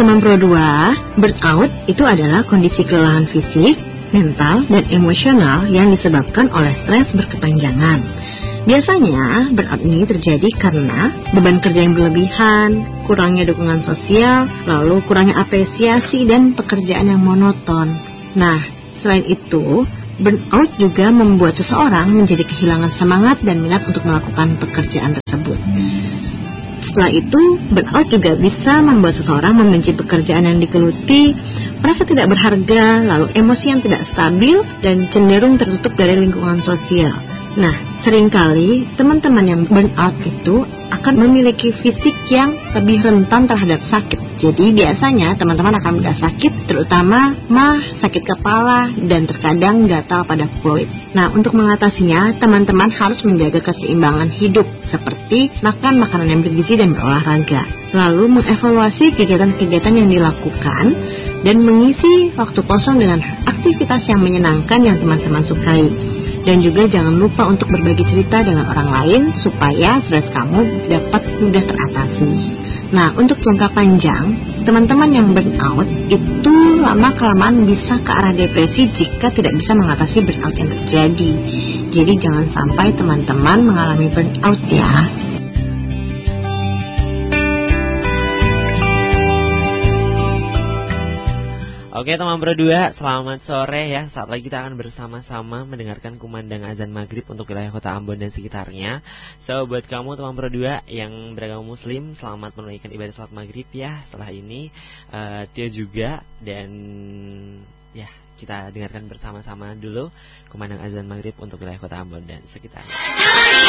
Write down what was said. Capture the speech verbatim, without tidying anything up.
teman Pro dua, burnout itu adalah kondisi kelelahan fisik, mental, dan emosional yang disebabkan oleh stres berkepanjangan. Biasanya, burnout ini terjadi karena beban kerja yang berlebihan, kurangnya dukungan sosial, lalu kurangnya apresiasi dan pekerjaan yang monoton. Nah, selain itu, burnout juga membuat seseorang menjadi kehilangan semangat dan minat untuk melakukan pekerjaan tersebut. Setelah itu, burnout juga bisa membuat seseorang membenci pekerjaan yang digeluti, merasa tidak berharga, lalu emosi yang tidak stabil, dan cenderung tertutup dari lingkungan sosial. Nah, seringkali teman-teman yang burnout itu akan memiliki fisik yang lebih rentan terhadap sakit. Jadi biasanya teman-teman akan mudah sakit, terutama mah, sakit kepala, dan terkadang gatal pada kulit. Nah, untuk mengatasinya, teman-teman harus menjaga keseimbangan hidup, seperti makan makanan yang bergizi dan berolahraga. Lalu mengevaluasi kegiatan-kegiatan yang dilakukan, dan mengisi waktu kosong dengan aktivitas yang menyenangkan yang teman-teman sukai. Dan juga jangan lupa untuk berbagi cerita dengan orang lain supaya stres kamu dapat mudah teratasi. Nah, untuk jangka panjang, teman-teman yang burnout itu lama-kelamaan bisa ke arah depresi jika tidak bisa mengatasi burnout yang terjadi. Jadi jangan sampai teman-teman mengalami burnout ya. Oke teman Pro dua, selamat sore ya. Saat lagi kita akan bersama-sama mendengarkan kumandang azan maghrib untuk wilayah kota Ambon dan sekitarnya. So buat kamu teman Pro dua yang beragama muslim, selamat menunaikan ibadah salat maghrib ya. Setelah ini uh, Tio juga. Dan ya, kita dengarkan bersama-sama dulu kumandang azan maghrib untuk wilayah kota Ambon dan sekitarnya.